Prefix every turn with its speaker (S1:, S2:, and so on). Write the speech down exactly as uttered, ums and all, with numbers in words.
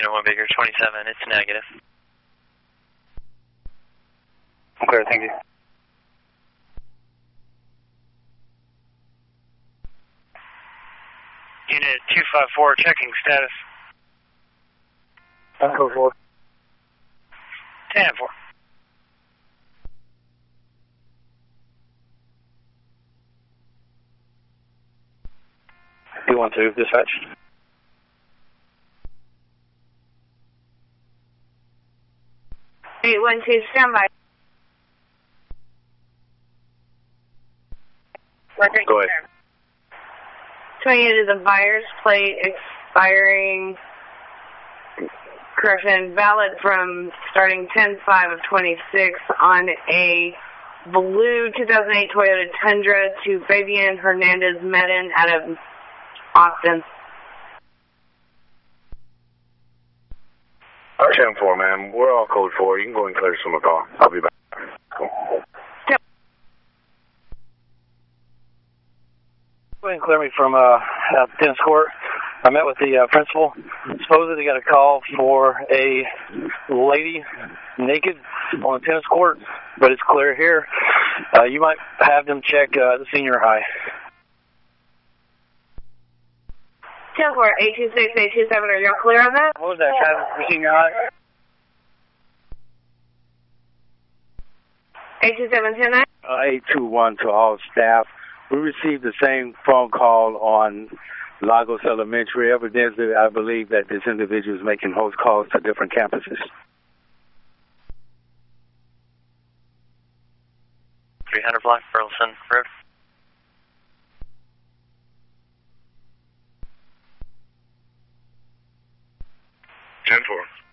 S1: Unit one Baker twenty-seven, it's negative.
S2: Clear, thank you.
S3: Unit two five four, checking status.
S2: Echo four.
S3: ten four.
S2: two one two, dispatch.
S4: eight one two, standby.
S2: Go ahead.
S4: twenty-eight is a buyer's plate expiring, correction, valid from starting ten five of twenty-six on a blue two thousand eight Toyota Tundra to Fabian Hernandez Medin out of Austin.
S2: ten four, man. We're all code four. You can go and clear some call. I'll be back. Cool.
S5: Go ahead and clear me from uh, uh, tennis court. I met with the uh, principal. Supposedly got a call for a lady naked on the tennis court, but it's clear here. Uh, you might have them check uh, the senior high.
S4: ten four, eight two six, eight two seven, are y'all clear on that?
S5: What was that, traffic for senior high?
S4: eight two seven two nine?
S6: Uh, eight two one to all staff. We received the same phone call on Lagos Elementary. Evidently, I believe that this individual is making host calls to different campuses.
S1: three hundred block Burleson Road.
S2: ten four.